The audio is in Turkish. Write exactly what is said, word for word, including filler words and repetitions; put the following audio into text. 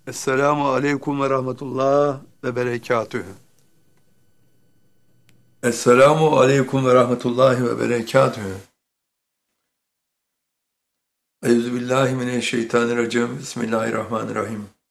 Esselamu aleyküm ve rahmetullah ve berekatühü. Esselamu aleyküm ve rahmetullahi ve berekatühü. Euzubillahimineşşeytanirracim. Bismillahirrahmanirrahim.